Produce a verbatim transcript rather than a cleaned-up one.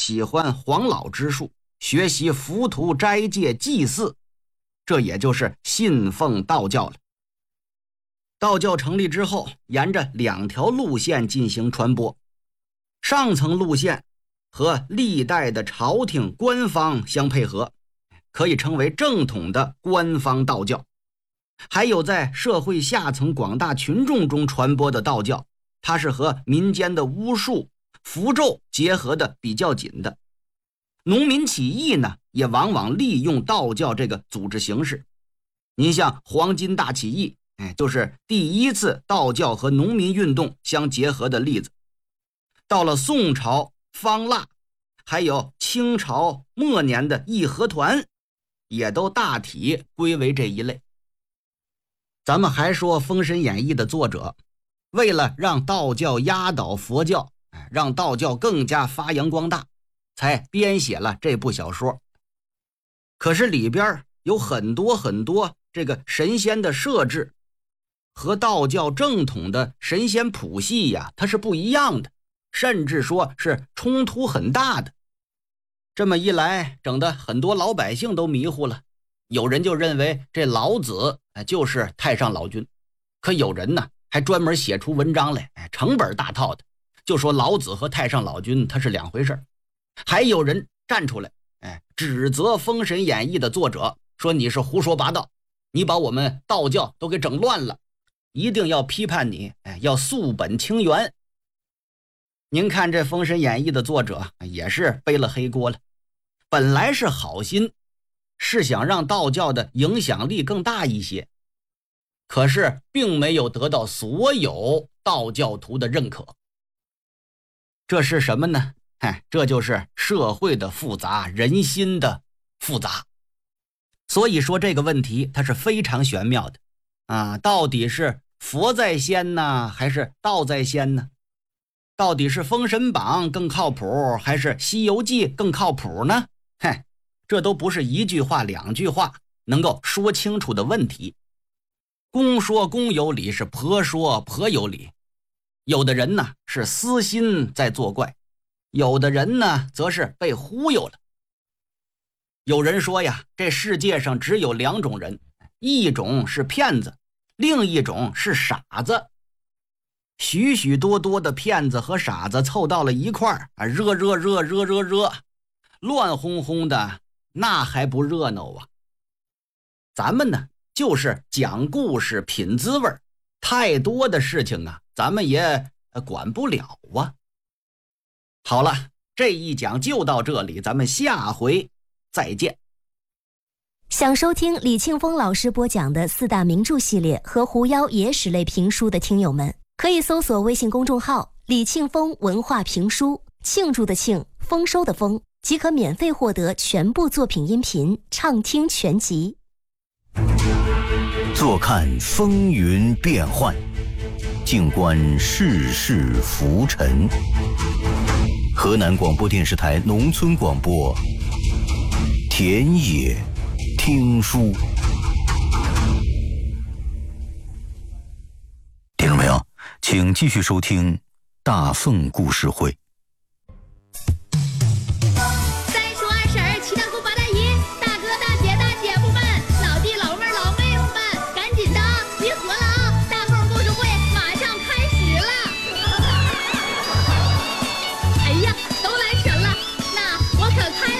喜欢黄老之术，学习浮屠斋戒祭祀，这也就是信奉道教了。道教成立之后，沿着两条路线进行传播。上层路线和历代的朝廷官方相配合，可以称为正统的官方道教。还有在社会下层广大群众中传播的道教，它是和民间的巫术、符咒结合的比较紧的。农民起义呢，也往往利用道教这个组织形式。您像黄巾大起义，哎，就是第一次道教和农民运动相结合的例子。到了宋朝方腊，还有清朝末年的义和团，也都大体归为这一类。咱们还说《封神演义》的作者，为了让道教压倒佛教，让道教更加发扬光大，才编写了这部小说。可是里边有很多很多这个神仙的设置，和道教正统的神仙谱系呀，它是不一样的，甚至说是冲突很大的。这么一来，整得很多老百姓都迷糊了。有人就认为这老子就是太上老君，可有人呢还专门写出文章来，成本大套的，就说老子和太上老君他是两回事。还有人站出来，哎，指责《封神演义》的作者，说你是胡说八道，你把我们道教都给整乱了，一定要批判你，哎，要溯本清源。您看这《封神演义》的作者也是背了黑锅了，本来是好心，是想让道教的影响力更大一些，可是并没有得到所有道教徒的认可。这是什么呢？哎，这就是社会的复杂，人心的复杂。所以说这个问题它是非常玄妙的啊，到底是佛在先呢，还是道在先呢？到底是《封神榜》更靠谱，还是《西游记》更靠谱呢？嘿，这都不是一句话两句话能够说清楚的问题。公说公有理，是婆说婆有理。有的人呢是私心在作怪，有的人呢则是被忽悠了。有人说呀，这世界上只有两种人，一种是骗子，另一种是傻子。许许多多的骗子和傻子凑到了一块儿啊，热热热热热热，乱哄哄的，那还不热闹啊？咱们呢，就是讲故事品滋味，太多的事情啊，咱们也管不了啊。好了，这一讲就到这里，咱们下回再见。 想收听李庆峰老师播讲的四大名著系列和狐妖野史类评书的听友们，可以搜索微信公众号李庆峰文化评书，庆祝的庆，丰收的丰，即可免费获得全部作品音频畅听全集。 坐看风云变幻，静观世事浮沉。河南广播电视台农村广播，田野听书。听众朋友，请继续收听大凤故事会。 三叔二婶儿七大姑八大姨大哥大姐大姐夫们老弟老妹儿老妹夫们，赶紧的集合了啊！大凤故事会马上开始了。哎呀，都来全了，那我可看